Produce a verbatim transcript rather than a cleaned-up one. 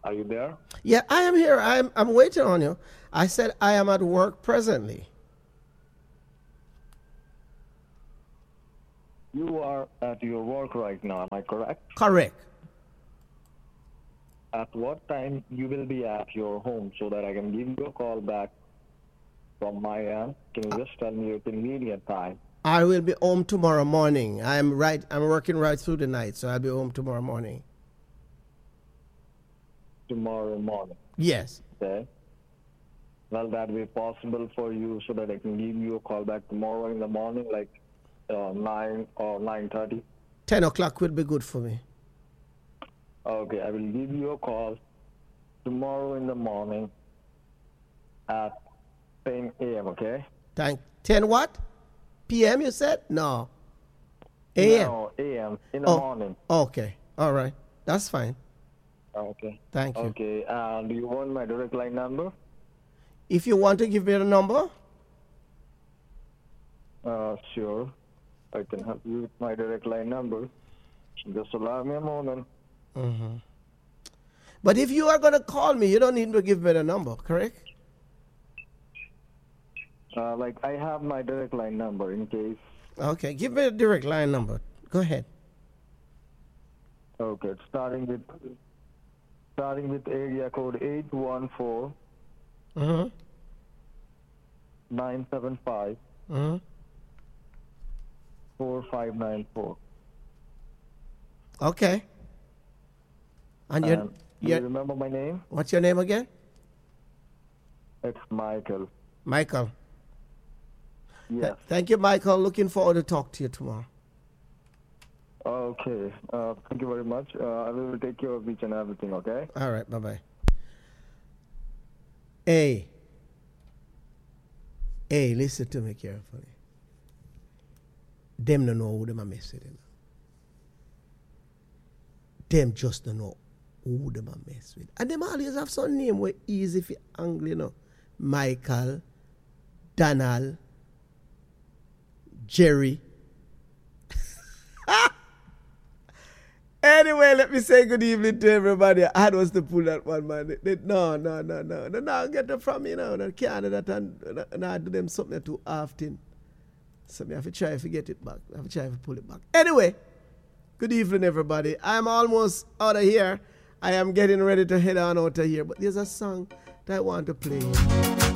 Are you there? Yeah, I am here. I'm I'm waiting on you. I said I am at work presently. You are at your work right now, am I correct? Correct. At what time you will be at your home so that I can give you a call back from my end? Can you just tell me your convenient time? I will be home tomorrow morning. I'm right. I'm working right through the night, so I'll be home tomorrow morning. Tomorrow morning. Yes. Okay. Will that be possible for you so that I can give you a call back tomorrow in the morning, like uh, nine or nine thirty? Ten o'clock will be good for me. Okay, I will give you a call tomorrow in the morning at ten a.m., okay? Thank ten what? P M you said? No. A M. No, a m in the Oh, morning. okay. All right. That's fine. Okay. Thank you. Okay, and do you want my direct line number? If you want to give me the number, Uh, sure. I can help you with my direct line number. Just allow me a moment. but if you are going to call me, you don't need to give me the number, correct? Uh, like, I have my direct line number in case. Okay. Give me the direct line number. Go ahead. Okay, it's starting with starting with area code eight one four Mm-hmm. nine seven five Mm-hmm. four five nine four. Okay. And your, And do your, you remember my name? what's your name again? It's Michael. Michael. Yes. Thank you, Michael. Looking forward to talk to you tomorrow. Okay. Uh, thank you very much. Uh, I will take care of each and everything, okay? All right. Bye-bye. Hey. Hey, listen to me carefully. Them don't know who them are messing with. Them just don't know who them are mess with. And them always have some name where easy for angle, you know. Michael, Donald, Jerry. Anyway, let me say good evening to everybody. I had was to pull that one, man. They, they, no, no, no, no. No, no, get it from me now. They can't do that and, and I do them something too often. So I have to try to get it back. I have to try to pull it back. Anyway, good evening, everybody. I'm almost out of here. I am getting ready to head on out of here. But there's a song that I want to play.